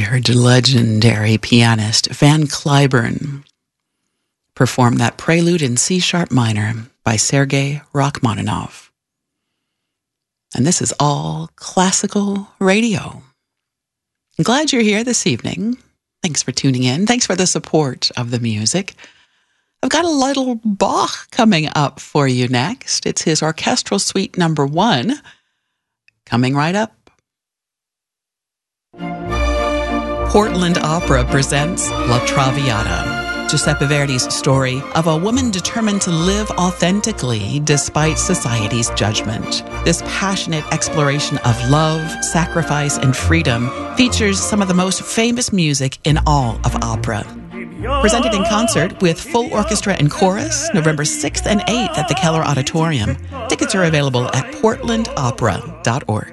heard legendary pianist Van Cliburn perform that prelude in C-sharp minor by Sergei Rachmaninoff. And this is all classical radio. I'm glad you're here this evening. Thanks for tuning in. Thanks for the support of the music. I've got a little Bach coming up for you next. It's his Orchestral Suite number 1, coming right up. Portland Opera presents La Traviata, Giuseppe Verdi's story of a woman determined to live authentically despite society's judgment. This passionate exploration of love, sacrifice, and freedom features some of the most famous music in all of opera. Presented in concert with full orchestra and chorus, November 6th and 8th at the Keller Auditorium. Tickets are available at portlandopera.org.